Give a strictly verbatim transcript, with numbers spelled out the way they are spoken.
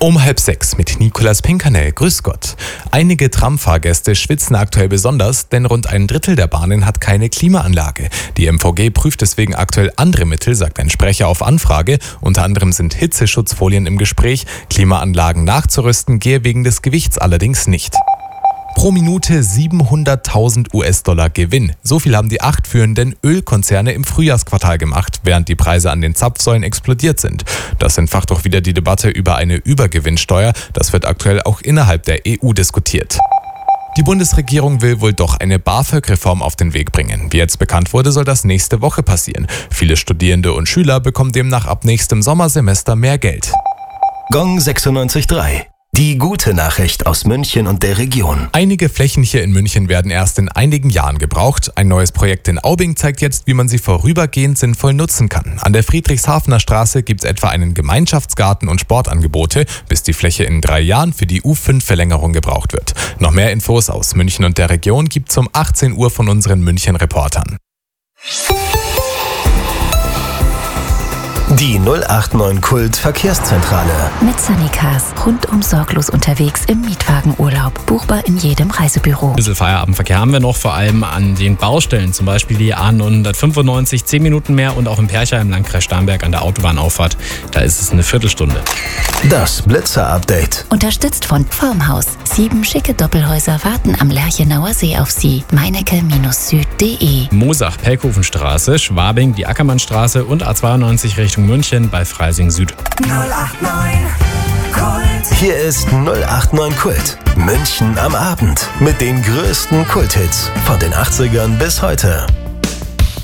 Um halb sechs mit Nicolas Pinkernell. Grüß Gott. Einige Tramfahrgäste schwitzen aktuell besonders, denn rund ein Drittel der Bahnen hat keine Klimaanlage. Die M V G prüft deswegen aktuell andere Mittel, sagt ein Sprecher auf Anfrage. Unter anderem sind Hitzeschutzfolien im Gespräch. Klimaanlagen nachzurüsten gehe wegen des Gewichts allerdings nicht. Pro Minute siebenhunderttausend US-Dollar Gewinn. So viel haben die acht führenden Ölkonzerne im Frühjahrsquartal gemacht, während die Preise an den Zapfsäulen explodiert sind. Das entfacht doch wieder die Debatte über eine Übergewinnsteuer. Das wird aktuell auch innerhalb der E U diskutiert. Die Bundesregierung will wohl doch eine BAföG-Reform auf den Weg bringen. Wie jetzt bekannt wurde, soll das nächste Woche passieren. Viele Studierende und Schüler bekommen demnach ab nächstem Sommersemester mehr Geld. Gong sechsundneunzig Komma drei. Die gute Nachricht aus München und der Region. Einige Flächen hier in München werden erst in einigen Jahren gebraucht. Ein neues Projekt in Aubing zeigt jetzt, wie man sie vorübergehend sinnvoll nutzen kann. An der Friedrichshafener Straße gibt es etwa einen Gemeinschaftsgarten und Sportangebote, bis die Fläche in drei Jahren für die U fünf Verlängerung gebraucht wird. Noch mehr Infos aus München und der Region gibt's um achtzehn Uhr von unseren München-Reportern. Die null acht neun Kult Verkehrszentrale. Mit Sunnycars. Rundum sorglos unterwegs im Mietwagenurlaub. Buchbar in jedem Reisebüro. Ein bisschen Feierabendverkehr haben wir noch, vor allem an den Baustellen. Zum Beispiel die A neunhundertfünfundneunzig, zehn Minuten mehr. Und auch in Percha im Landkreis Starnberg an der Autobahnauffahrt. Da ist es eine Viertelstunde. Das Blitzer-Update. Unterstützt von Formhaus. Sieben schicke Doppelhäuser warten am Lerchenauer See auf Sie. meinecke Süd punkt de. Mosach, Pelkhofenstraße, Schwabing, die Ackermannstraße und A zweiundneunzig Richtung München bei Freising Süd. null acht neun Kult. Hier ist null acht neun Kult. München am Abend. Mit den größten Kulthits von den achtzigern bis heute.